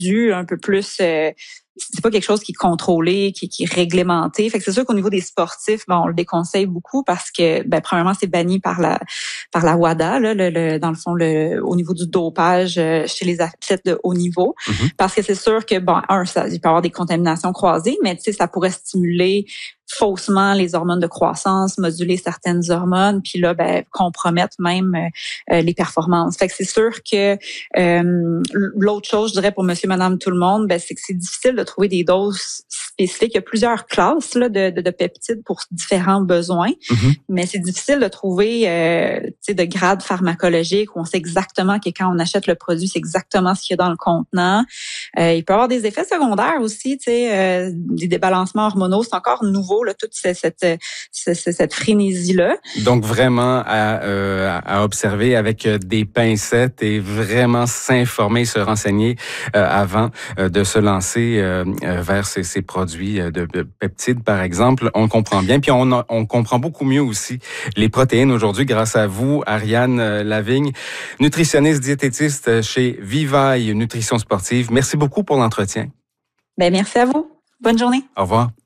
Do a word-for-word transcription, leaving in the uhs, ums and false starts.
ardu, un peu plus... Euh, c'est pas quelque chose qui est contrôlé, qui, qui est réglementé. Fait que c'est sûr qu'au niveau des sportifs, ben, on le déconseille beaucoup parce que, ben, premièrement, c'est banni par la par la WADA, là, le, le, dans le fond, le, au niveau du dopage euh, chez les athlètes de haut niveau. Mm-hmm. Parce que c'est sûr que, bon, un, ça, il peut y avoir des contaminations croisées, mais tu sais, ça pourrait stimuler faussement les hormones de croissance, moduler certaines hormones, puis là, ben, compromettre même euh, les performances. Fait que c'est sûr que euh, l'autre chose, je dirais, pour monsieur, madame, tout le monde, ben, c'est que c'est difficile de trouver des doses spécifiques. Il y a plusieurs classes là, de, de, de peptides pour différents besoins, mm-hmm. mais c'est difficile de trouver euh, tu sais, de grades pharmacologiques où on sait exactement que quand on achète le produit, c'est exactement ce qu'il y a dans le contenant. Euh, il peut y avoir des effets secondaires aussi, tu sais, euh, des débalancements hormonaux, c'est encore nouveau. Là, toute cette, cette, cette, cette frénésie-là. Donc, vraiment à, euh, à observer avec des pincettes et vraiment s'informer, se renseigner euh, avant euh, de se lancer euh, vers ces, ces produits de, de peptides, par exemple. On comprend bien. Puis, on, on comprend beaucoup mieux aussi les protéines aujourd'hui grâce à vous, Ariane Lavigne, nutritionniste diététiste chez Vivaille Nutrition Sportive. Merci beaucoup pour l'entretien. Ben, merci à vous. Bonne journée. Au revoir.